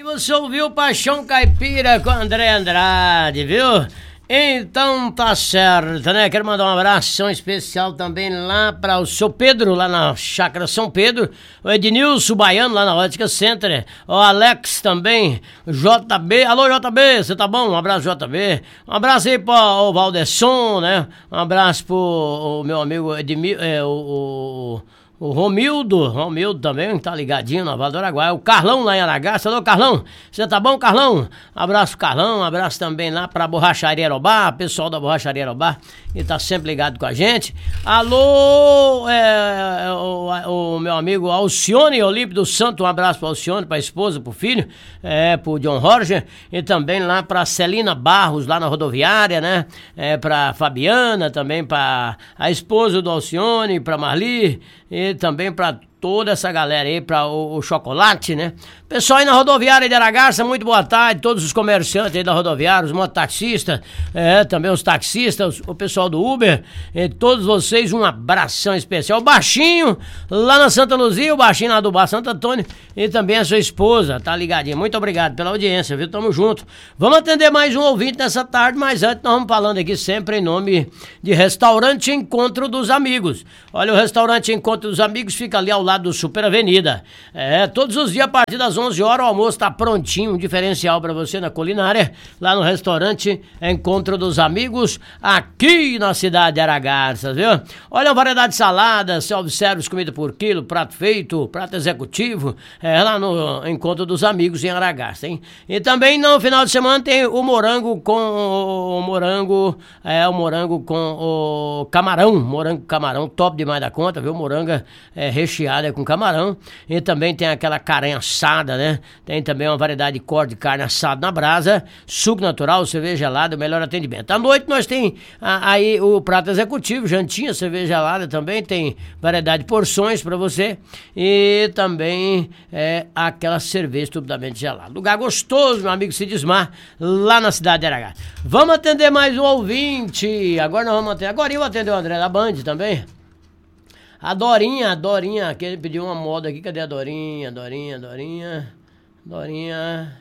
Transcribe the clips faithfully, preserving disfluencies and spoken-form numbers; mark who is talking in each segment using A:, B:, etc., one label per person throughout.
A: você ouviu Paixão Caipira com André Andrade, viu? Então tá certo, né? Quero mandar um abração especial também lá para o seu Pedro, lá na Chácara São Pedro, o Ednilson Baiano, lá na Ótica Center, o Alex também, o J B, alô J B, você tá bom? Um abraço J B, um abraço aí pro Valdesson, né? Um abraço pro o meu amigo Edmil, é, o... o O Romildo, Romildo também, tá ligadinho na Val do Araguaia. O Carlão lá em Aragaça. Alô, Carlão, você tá bom, Carlão? Abraço, Carlão, abraço também lá pra Borracharia Aerobá, pessoal da Borracharia Aerobá, que tá sempre ligado com a gente. Alô, é, o, o meu amigo Alcione Olímpio do Santo, um abraço pro Alcione, pra esposa, pro filho, é, pro John Roger, e também lá pra Celina Barros, lá na rodoviária, né? É, pra Fabiana, também pra a esposa do Alcione, pra Marli, e também pra toda essa galera aí, pra o, o Chocolate, né? Pessoal aí na rodoviária de Aragaça, muito boa tarde, todos os comerciantes aí da rodoviária, os mototaxistas, é, também os taxistas, o pessoal do Uber, e todos vocês um abração especial. O Baixinho, lá na Santa Luzia, o Baixinho lá do Bar Santo Antônio, e também a sua esposa, tá ligadinho? Muito obrigado pela audiência, viu? Tamo junto. Vamos atender mais um ouvinte nessa tarde, mas antes nós vamos falando aqui sempre em nome de Restaurante Encontro dos Amigos. Olha, o Restaurante Encontro dos Amigos fica ali ao lado do Super Avenida. É, todos os dias a partir das onze horas o almoço tá prontinho, um diferencial pra você na culinária, lá no Restaurante Encontro dos Amigos, aqui na cidade de Aragaças, viu? Olha a variedade de saladas, self-service, comida por quilo, prato feito, prato executivo, é lá no Encontro dos Amigos em Aragaças, hein? E também no final de semana tem o morango com o morango, é o morango com o camarão, morango com camarão, top demais da conta, viu? Moranga é, recheada com camarão, e também tem aquela caranha assada, né? Tem também uma variedade de corte de carne assada na brasa, suco natural, cerveja gelada, o melhor atendimento. À noite nós tem a, aí o prato executivo, jantinha, cerveja gelada também, tem variedade de porções pra você, e também é, aquela cerveja estupidamente gelada. Lugar gostoso, meu amigo Cidismar, lá na cidade de Aragaças. Vamos atender mais um ouvinte, agora nós vamos atender, agora eu vou atender o André da Band também. A Dorinha, a Dorinha, que ele pediu uma moda aqui, cadê a Dorinha, Dorinha, Dorinha, Dorinha,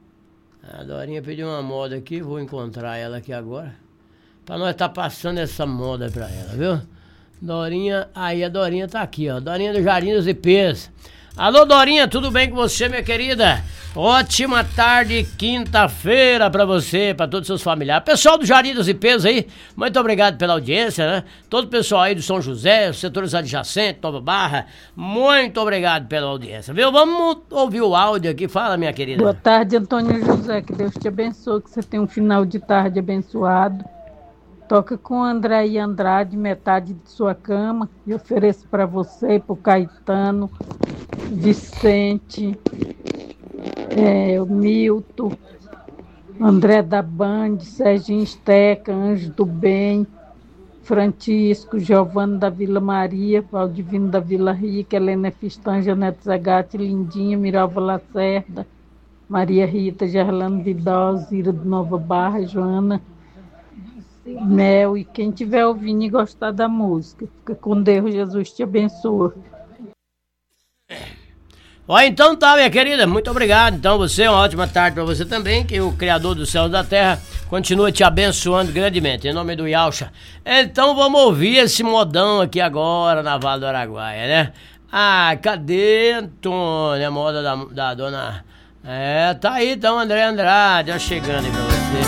A: a Dorinha pediu uma moda aqui, vou encontrar ela aqui agora, pra nós tá passando essa moda pra ela, viu? Dorinha, aí a Dorinha tá aqui, ó, Dorinha do Jardim dos Ipês. Alô, Dorinha, tudo bem com você, minha querida? Ótima tarde, quinta-feira pra você, pra todos os seus familiares. Pessoal do Jardim dos Ipês aí, muito obrigado pela audiência, né? Todo o pessoal aí do São José, os setores adjacentes, Nova Barra, muito obrigado pela audiência, viu? Vamos ouvir o áudio aqui, fala, minha querida.
B: Boa tarde, Antônio José, que Deus te abençoe, que você tenha um final de tarde abençoado. Toca com André e Andrade, metade de sua cama, e ofereço para você, pro Caetano, Vicente, é, o Milton, André da Band, Serginho Esteca, Anjo do Bem, Francisco, Giovano da Vila Maria, Valdivino da Vila Rica, Helena Fistanja, Neto Zagatti, Lindinha, Miralva Lacerda, Maria Rita, Gerlano Vidal, Zira de Nova Barra, Joana Mel, e quem tiver ouvindo e gostar da música, fica com Deus, Jesus te abençoe.
A: Ó, então tá, minha querida, muito obrigado. Então você, uma ótima tarde pra você também, que o Criador do céu e da terra continue te abençoando grandemente, em nome do Yalcha. Então vamos ouvir esse modão aqui agora na Val do Araguaia, né? Ah, cadê, Antônio, a moda da, da dona... É, tá aí então, André Andrade, ó, chegando aí pra você.